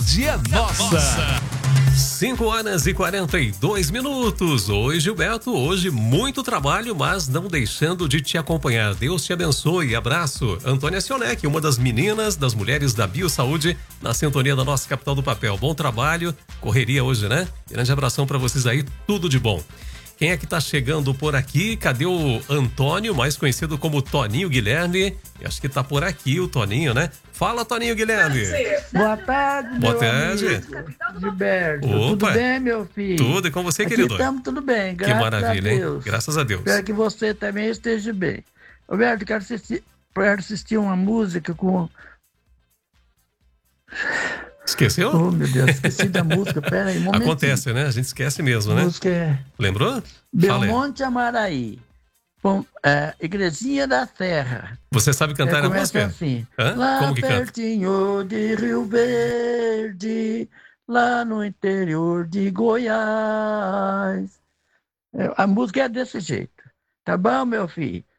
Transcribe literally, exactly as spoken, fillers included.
tarde é nossa. cinco horas e quarenta e dois minutos. Oi, Gilberto. Hoje muito trabalho, mas não deixando de te acompanhar. Deus te abençoe. Abraço. Antônia Sionec, uma das meninas, das mulheres da Biosaúde, na sintonia da nossa capital do papel. Bom trabalho. Correria hoje, né? Grande abração pra vocês aí. Tudo de bom. Quem é que tá chegando por aqui? Cadê o Antônio, mais conhecido como Toninho Guilherme? Eu acho que tá por aqui o Toninho, né? Fala, Toninho Guilherme. Boa tarde, Boa meu tarde. amigo Gilberto. Opa. Tudo bem, meu filho? Tudo, e com você, Aqui querido? estamos tudo bem, Que graças maravilha, a hein? Deus. Graças a Deus. Espero que você também esteja bem. Roberto, quero assistir, quero assistir uma música com... Esqueceu? Oh, meu Deus, esqueci da música. Pera aí, um momentinho. Acontece, né? A gente esquece mesmo, A né? música é Lembrou? Fala aí. Belmonte Amaraí. Bom, é, Igrejinha da Serra. Você sabe cantar É, a começa música? assim. Hã? Lá Como que canta? pertinho de Rio Verde, lá no interior de Goiás. É, a música é desse jeito. Tá bom, meu filho?